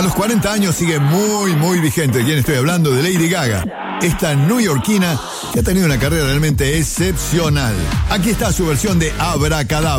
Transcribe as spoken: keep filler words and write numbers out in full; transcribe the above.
A los cuarenta años sigue muy, muy vigente. ¿De quién estoy hablando? De Lady Gaga. Esta neoyorquina que ha tenido una carrera realmente excepcional. Aquí está su versión de Abracadabra.